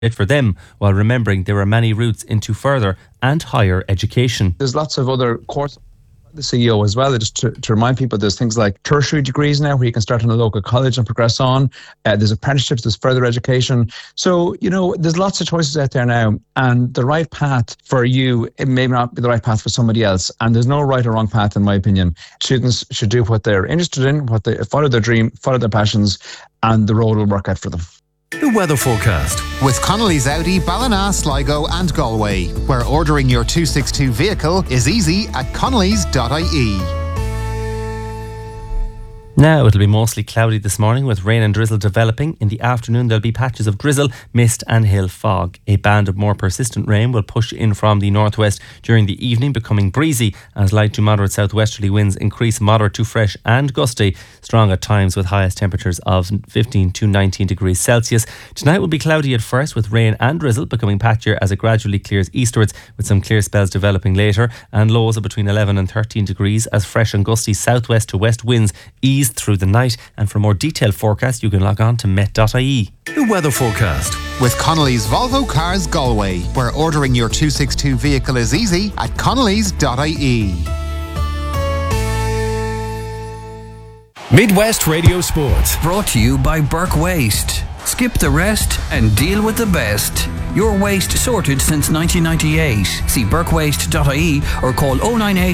it for them, while remembering there are many routes into further and higher education. There's lots of other courses. The CEO as well, just to remind people, there's things like tertiary degrees now where you can start in a local college and progress on. There's apprenticeships, there's further education. So, there's lots of choices out there now, and the right path for you, it may not be the right path for somebody else. And there's no right or wrong path, in my opinion. Students should do what they're interested in, what they follow their dream, follow their passions, and the road will work out for them. The weather forecast with Connolly's Audi, Ballina, Sligo and Galway, where ordering your 262 vehicle is easy at connolly's.ie. Now it'll be mostly cloudy this morning with rain and drizzle developing. In the afternoon there'll be patches of drizzle, mist and hill fog. A band of more persistent rain will push in from the northwest during the evening, becoming breezy as light to moderate southwesterly winds increase, moderate to fresh and gusty, strong at times with highest temperatures of 15 to 19 degrees Celsius. Tonight will be cloudy at first with rain and drizzle becoming patchier as it gradually clears eastwards, with some clear spells developing later, and lows of between 11 and 13 degrees as fresh and gusty southwest to west winds ease through the night. And for more detailed forecast you can log on to met.ie. The weather forecast with Connolly's Volvo Cars Galway, where ordering your 262 vehicle is easy at connolly's.ie. Midwest Radio Sport, brought to you by Burke Waste. Skip the rest and deal with the best. Your waste sorted since 1998. See burkewaste.ie or call 098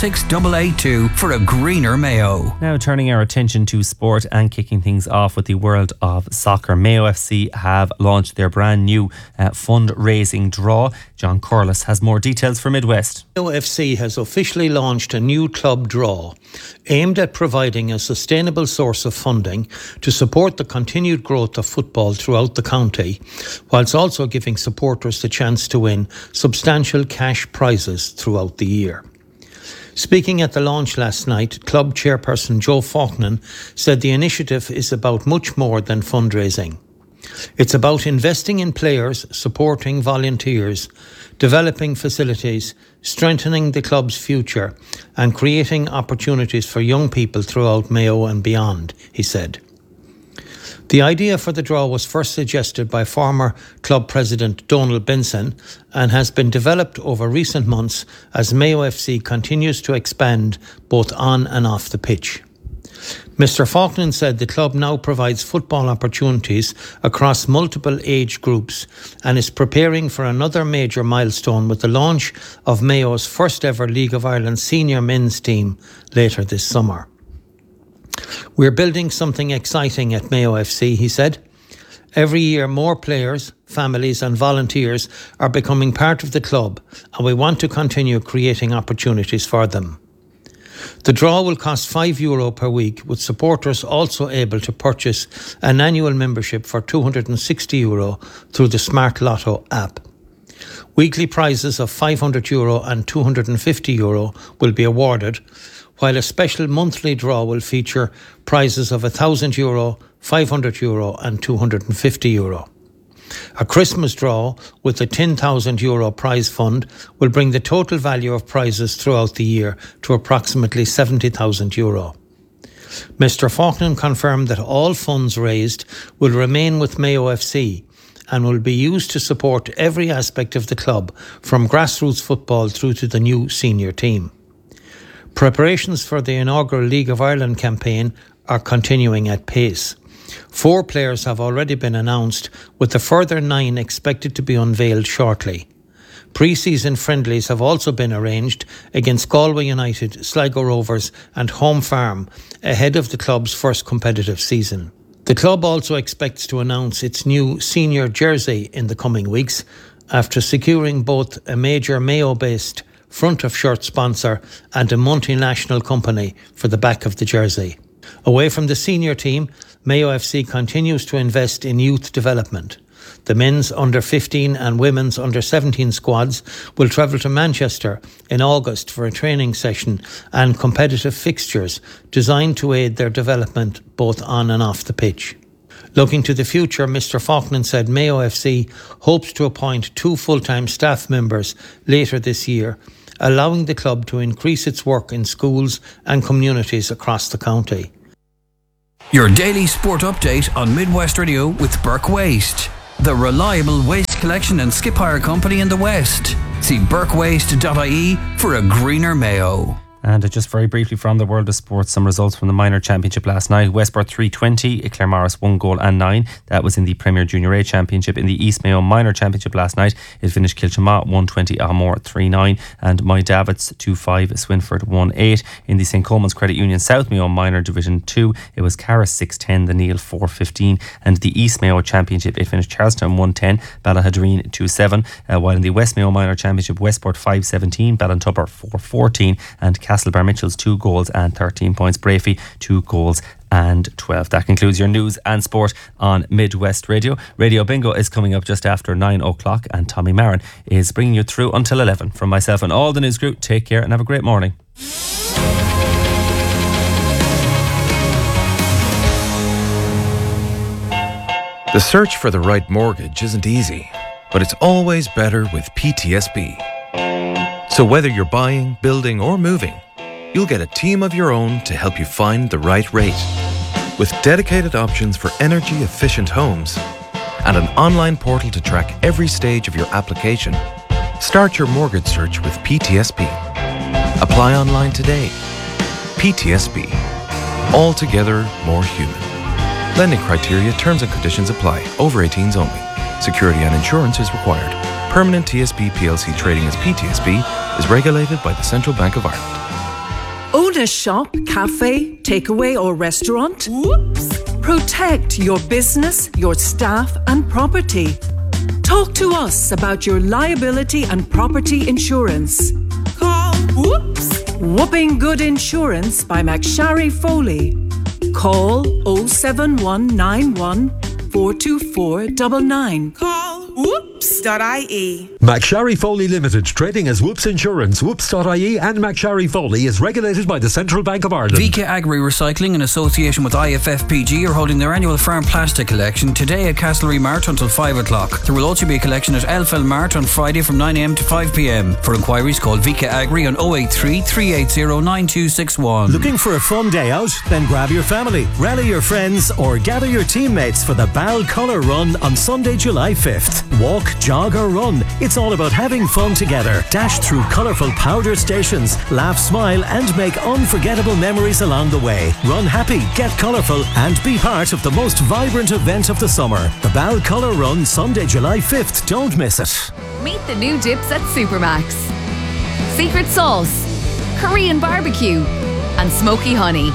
26882 for a greener Mayo. Now turning our attention to sport and kicking things off with the world of soccer. Mayo FC have launched their brand new fundraising draw. John Corliss has more details for Midwest. Mayo FC has officially launched a new club draw aimed at providing a sustainable source of funding to support the continued growth of football throughout the county, whilst also giving supporters the chance to win substantial cash prizes throughout the year. Speaking at the launch last night, club chairperson Joe Faulkner said the initiative is about much more than fundraising. It's about investing in players, supporting volunteers, developing facilities, strengthening the club's future and creating opportunities for young people throughout Mayo and beyond, he said. The idea for the draw was first suggested by former club president Donald Benson and has been developed over recent months as Mayo FC continues to expand both on and off the pitch. Mr. Faulkner said the club now provides football opportunities across multiple age groups and is preparing for another major milestone with the launch of Mayo's first ever League of Ireland senior men's team later this summer. We're building something exciting at Mayo FC, he said. Every year more players, families and volunteers are becoming part of the club and we want to continue creating opportunities for them. The draw will cost €5 per week, with supporters also able to purchase an annual membership for €260 through the Smart Lotto app. Weekly prizes of €500 and €250 will be awarded, while a special monthly draw will feature prizes of €1,000, €500 and €250. A Christmas draw with a €10,000 prize fund will bring the total value of prizes throughout the year to approximately €70,000. Mr. Faulkner confirmed that all funds raised will remain with Mayo FC and will be used to support every aspect of the club, from grassroots football through to the new senior team. Preparations for the inaugural League of Ireland campaign are continuing at pace. 4 players have already been announced, with a further 9 expected to be unveiled shortly. Pre-season friendlies have also been arranged against Galway United, Sligo Rovers and Home Farm ahead of the club's first competitive season. The club also expects to announce its new senior jersey in the coming weeks, after securing both a major Mayo-based front of shirt sponsor and a multinational company for the back of the jersey. Away from the senior team, Mayo FC continues to invest in youth development. The men's under-15 and women's under-17 squads will travel to Manchester in August for a training session and competitive fixtures designed to aid their development both on and off the pitch. Looking to the future, Mr. Faulkner said Mayo FC hopes to appoint 2 full-time staff members later this year, allowing the club to increase its work in schools and communities across the county. Your daily sport update on Midwest Radio with Burke Waste. the reliable waste collection and skip hire company in the West. See burkewaste.ie for a greener Mayo. And just very briefly from the world of sports, some results from the minor championship last night. Westport 320, Claremorris 1 goal and 9. That was in the Premier Junior A Championship. In the East Mayo minor championship last night, it finished Kilchama 120, Armore 3-9, and My Davits 2-5, Swinford 1-8. In the St. Coleman's Credit Union South Mayo minor Division 2, it was Carris 6-10, the Neil 4-15. And the East Mayo Championship, it finished Charlestown 1-10, Ballahadreen 2-7. While in the West Mayo minor championship, Westport 5-17, Ballintubber 4-14, and Castlebar Mitchell's 2 goals and 13 points. Brafey 2 goals and 12. That concludes your news and sport on Midwest Radio. Radio Bingo is coming up just after 9 o'clock, and Tommy Marin is bringing you through until 11. From myself and all the news crew, take care and have a great morning. The search for the right mortgage isn't easy, but it's always better with PTSB. So whether you're buying, building or moving, you'll get a team of your own to help you find the right rate. With dedicated options for energy-efficient homes and an online portal to track every stage of your application, start your mortgage search with PTSB. Apply online today. PTSB. Altogether more human. Lending criteria, terms and conditions apply. Over 18s only. Security and insurance is required. Permanent TSB PLC trading as PTSB is regulated by the Central Bank of Ireland. Own a shop, cafe, takeaway or restaurant? Whoops! Protect your business, your staff and property. Talk to us about your liability and property insurance. Call Whoops! Whooping Good Insurance by McSharry Foley. Call 07191 424 99. Call Whoops.ie. McSharry Foley Limited, trading as Whoops Insurance, Whoops.ie and McSharry Foley is regulated by the Central Bank of Ireland. Vika Agri Recycling in association with IFFPG are holding their annual farm plastic collection today at Castlereagh Mart until 5 o'clock. There will also be a collection at Elfell Mart on Friday from 9am to 5pm. For inquiries, call Vika Agri on 083 380 9261. Looking for a fun day out? Then grab your family, rally your friends or gather your teammates for the Bal Colour Run on Sunday, July 5th. Walk, jog or run. It's all about having fun together. Dash through colourful powder stations, laugh, smile and make unforgettable memories along the way. Run happy, get colourful and be part of the most vibrant event of the summer. The Bal Colour Run, Sunday, July 5th. Don't miss it. Meet the new dips at Supermax. Secret sauce, Korean barbecue and smoky honey.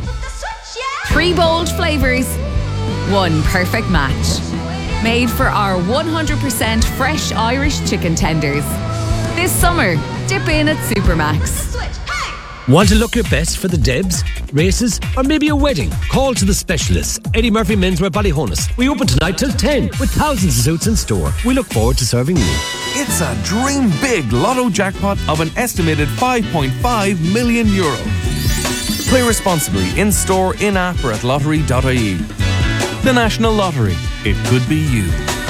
3 bold flavours, 1 perfect match. Made for our 100% fresh Irish chicken tenders. This summer, dip in at Supermax. Want to look your best for the Debs, races, or maybe a wedding? Call to the specialists. Eddie Murphy Menswear Ballyhonus. We open tonight till 10 with thousands of suits in store. We look forward to serving you. It's a dream big lotto jackpot of an estimated €5.5 million. Play responsibly in store, in app or at lottery.ie. The National Lottery. It could be you.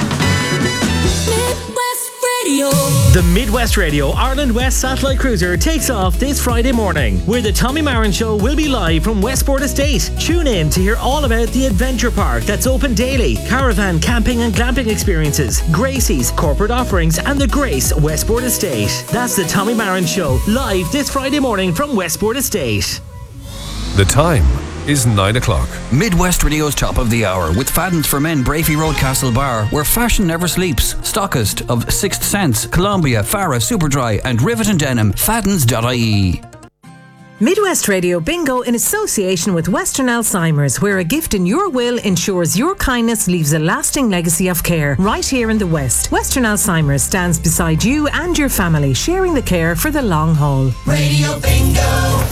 The Midwest Radio Ireland West Satellite Cruiser takes off this Friday morning, where the Tommy Marin Show will be live from Westport Estate. Tune in to hear all about the adventure park that's open daily, caravan camping and glamping experiences, Gracie's, corporate offerings and the Grace Westport Estate. That's the Tommy Marin Show, live this Friday morning from Westport Estate. The time is 9 o'clock. Midwest Radio's top of the hour with Fadden's for Men, Brafey Road, Castle Bar, where fashion never sleeps. Stockist of Sixth Sense, Columbia, Farah, Superdry and Rivet and Denim. Faddens.ie. Midwest Radio Bingo in association with Western Alzheimer's, where a gift in your will ensures your kindness leaves a lasting legacy of care right here in the West. Western Alzheimer's stands beside you and your family, sharing the care for the long haul. Radio Bingo!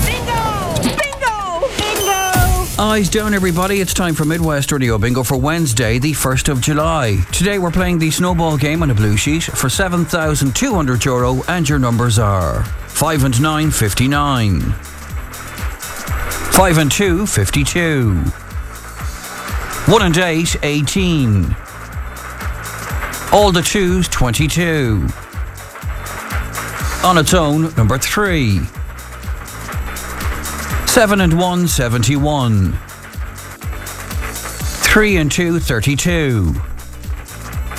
Eyes down, everybody. It's time for Midwest Radio Bingo for Wednesday, the 1st of July. Today we're playing the snowball game on a blue sheet for €7,200 and your numbers are 5 and 9, 59. 5 and 2, 52. 1 and 8, 18. All the 2s, 22. On its own, number 3. 7 and 1, 71. 3 and 2, 32.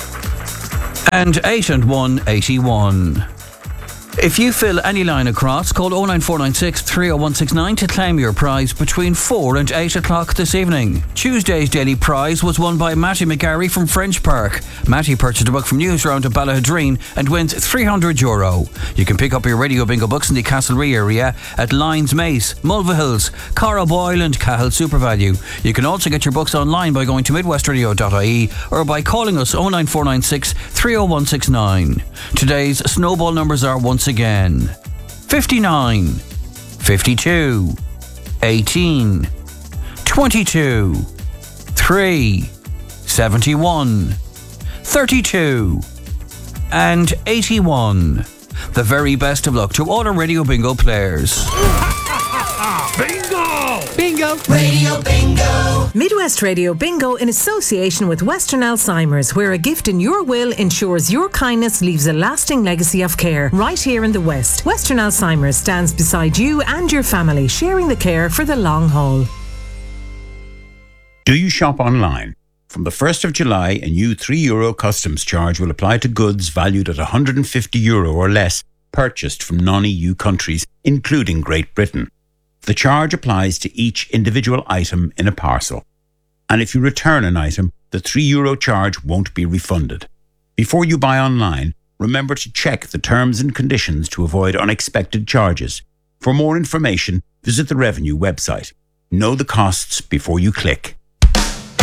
And 8 and 1, 81. If you fill any line across, call 09496 30169 to claim your prize between 4 and 8 o'clock this evening. Tuesday's daily prize was won by Matty McGarry from French Park. Matty purchased a book from Newsround at Ballahadreen and wins €300. You can pick up your Radio Bingo books in the Castlerea area at Lyons Mace, Mulvihills, Cara Boyle and Cahill SuperValue. You can also get your books online by going to midwestradio.ie or by calling us 09496 30169. Today's snowball numbers are once again 59, 52, 18, 22, 3, 71, 32 and 81. The very best of luck to all our Radio Bingo players. Bingo! Bingo! Radio Bingo! Midwest Radio Bingo in association with Western Alzheimer's, where a gift in your will ensures your kindness leaves a lasting legacy of care right here in the West. Western Alzheimer's stands beside you and your family, sharing the care for the long haul. Do you shop online? From the 1st of July, a new €3 customs charge will apply to goods valued at €150 or less purchased from non-EU countries, including Great Britain. The charge applies to each individual item in a parcel. And if you return an item, the €3 charge won't be refunded. Before you buy online, remember to check the terms and conditions to avoid unexpected charges. For more information, visit the Revenue website. Know the costs before you click.